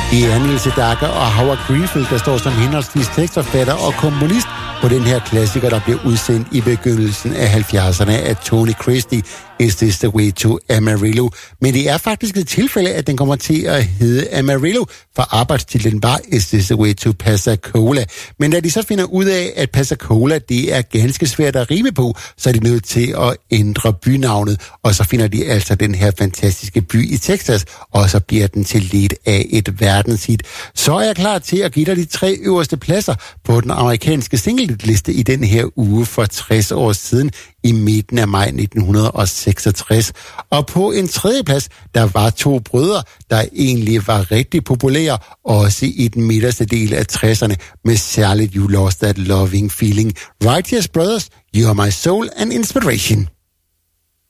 Det er Neil Sedaka og Howard Greenfield, der står som henholdsvis tekstforfatter og komponist på den her klassiker, der blev udsendt i begyndelsen af 70'erne af Tony Christie, Is This The Way To Amarillo. Men det er faktisk et tilfælde, at den kommer til at hedde Amarillo, for arbejdstitlen var Is This The Way To Pensacola. Men da de så finder ud af, at Pensacola, det er ganske svært at rime på, så er de nødt til at ændre bynavnet, og så finder de altså den her fantastiske by i Texas, og så bliver den til lidt af et verdenshit. Så er jeg klar til at give dig de 3 øverste pladser på den amerikanske single-liste i den her uge for 60 år siden, i midten af maj 1966. Og på en 3. plads, der var 2 brødre, der egentlig var rigtig populære, også i den midterste del af 60'erne, med særligt You Lost That Loving Feeling. Righteous Brothers, You're My Soul and Inspiration.